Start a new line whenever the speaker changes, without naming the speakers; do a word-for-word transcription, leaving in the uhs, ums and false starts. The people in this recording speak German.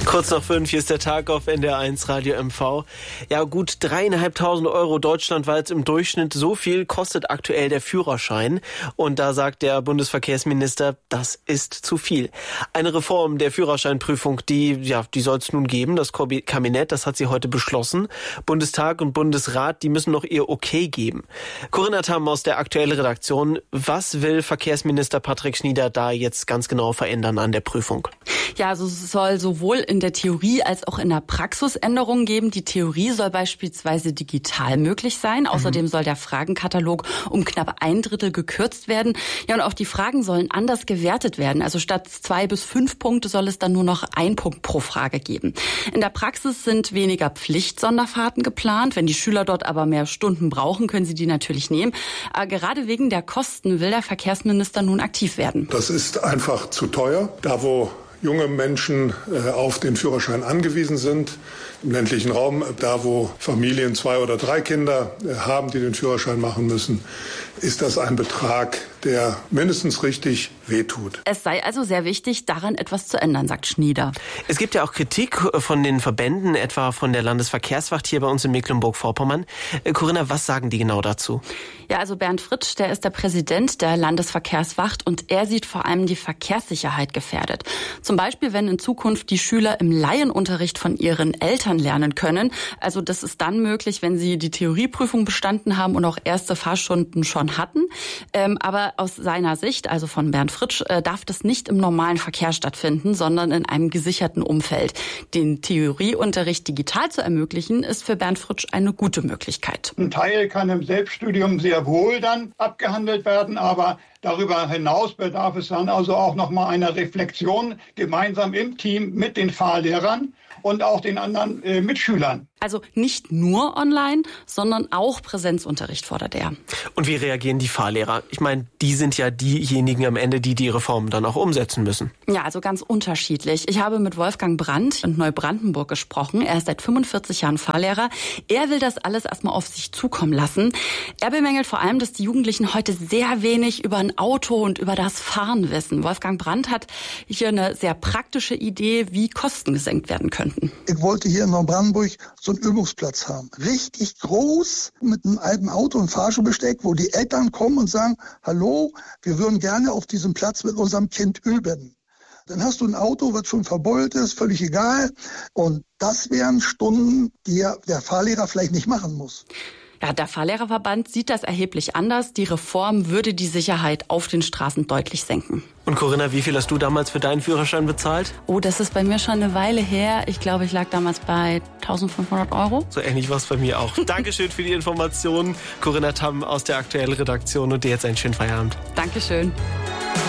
Kurz nach fünf, hier ist der Tag auf N D R eins Radio M V. Ja, gut dreieinhalbtausend Euro deutschlandweit im Durchschnitt. So viel kostet aktuell der Führerschein. Und da sagt der Bundesverkehrsminister, das ist zu viel. Eine Reform der Führerscheinprüfung, die, ja, die soll es nun geben. Das Kabinett, das hat sie heute beschlossen. Bundestag und Bundesrat, die müssen noch ihr Okay geben. Corinna Tamm aus der aktuellen Redaktion. Was will Verkehrsminister Patrick Schnieder da jetzt ganz genau verändern an der Prüfung?
Ja, also es soll sowohl in der Theorie als auch in der Praxis Änderungen geben. Die Theorie soll beispielsweise digital möglich sein. Mhm. Außerdem soll der Fragenkatalog um knapp ein Drittel gekürzt werden. Ja, und auch die Fragen sollen anders gewertet werden. Also statt zwei bis fünf Punkte soll es dann nur noch ein Punkt pro Frage geben. In der Praxis sind weniger Pflichtsonderfahrten geplant. Wenn die Schüler dort aber mehr Stunden brauchen, können sie die natürlich nehmen. Aber gerade wegen der Kosten will der Verkehrsminister nun aktiv werden.
Das ist einfach zu teuer. Da, wo junge Menschen äh, auf den Führerschein angewiesen sind, im ländlichen Raum, da wo Familien zwei oder drei Kinder äh, haben, die den Führerschein machen müssen, ist das ein Betrag, der mindestens richtig wehtut.
Es sei also sehr wichtig, daran etwas zu ändern, sagt Schnieder.
Es gibt ja auch Kritik von den Verbänden, etwa von der Landesverkehrswacht hier bei uns in Mecklenburg-Vorpommern. Corinna, was sagen die genau dazu?
Ja, also Bernd Fritsch, der ist der Präsident der Landesverkehrswacht und er sieht vor allem die Verkehrssicherheit gefährdet. Zum Beispiel, wenn in Zukunft die Schüler im Laienunterricht von ihren Eltern lernen können. Also das ist dann möglich, wenn sie die Theorieprüfung bestanden haben und auch erste Fahrstunden schon hatten. Ähm, aber aus seiner Sicht, also von Bernd Fritsch, äh, darf das nicht im normalen Verkehr stattfinden, sondern in einem gesicherten Umfeld. Den Theorieunterricht digital zu ermöglichen, ist für Bernd Fritsch eine gute Möglichkeit.
Ein Teil kann im Selbststudium sehr wohl dann abgehandelt werden, aber darüber hinaus bedarf es dann also auch noch mal einer Reflexion gemeinsam im Team mit den Fahrlehrern und auch den anderen äh, Mitschülern.
Also nicht nur online, sondern auch Präsenzunterricht fordert er.
Und wie reagieren die Fahrlehrer? Ich meine, die sind ja diejenigen am Ende, die die Reform dann auch umsetzen müssen.
Ja, also ganz unterschiedlich. Ich habe mit Wolfgang Brandt in Neubrandenburg gesprochen. Er ist seit fünfundvierzig Jahren Fahrlehrer. Er will das alles erstmal auf sich zukommen lassen. Er bemängelt vor allem, dass die Jugendlichen heute sehr wenig über ein Auto und über das Fahren wissen. Wolfgang Brandt hat hier eine sehr praktische Idee, wie Kosten gesenkt werden könnten.
Ich wollte hier in Neubrandenburg so einen Übungsplatz haben. Richtig groß, mit einem alten Auto und Fahrschulbesteck, wo die Eltern kommen und sagen, hallo, wir würden gerne auf diesem Platz mit unserem Kind üben. Dann hast du ein Auto, was schon verbeult ist, völlig egal. Und das wären Stunden, die der Fahrlehrer vielleicht nicht machen muss.
Ja, der Fahrlehrerverband sieht das erheblich anders. Die Reform würde die Sicherheit auf den Straßen deutlich senken.
Und Corinna, wie viel hast du damals für deinen Führerschein bezahlt?
Oh, das ist bei mir schon eine Weile her. Ich glaube, ich lag damals bei eintausendfünfhundert Euro.
So ähnlich war es bei mir auch. Dankeschön für die Informationen. Corinna Tamm aus der aktuellen Redaktion und dir jetzt einen schönen Feierabend.
Dankeschön.